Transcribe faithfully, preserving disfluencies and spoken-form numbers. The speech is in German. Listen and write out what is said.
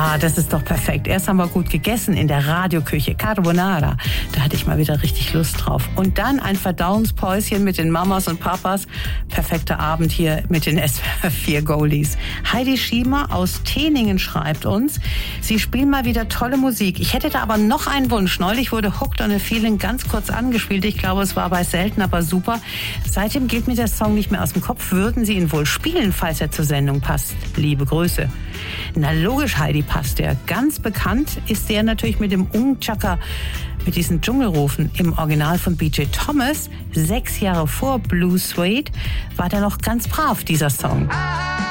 Ah, das ist doch perfekt. Erst haben wir gut gegessen in der Radioküche, Carbonara. Da hatte ich mal wieder richtig Lust drauf. Und dann ein Verdauungspäuschen mit den Mamas und Papas. Perfekter Abend hier mit den S W R vier Goldies. Heidi Schiemer aus Teningen schreibt uns, sie spielen mal wieder tolle Musik. Ich hätte da aber noch einen Wunsch. Neulich wurde Hooked on a Feeling ganz kurz angespielt. Ich glaube, es war bei selten, aber super. Seitdem geht mir der Song nicht mehr aus dem Kopf. Würden Sie ihn wohl spielen, falls er zur Sendung passt? Liebe Grüße. Na logisch, Heidi, passt der. Ganz bekannt ist der natürlich mit dem Ung-Chaka, mit diesen Dschungelrufen im Original von B J Thomas. Sechs Jahre vor Blue Suede war der noch ganz brav, dieser Song.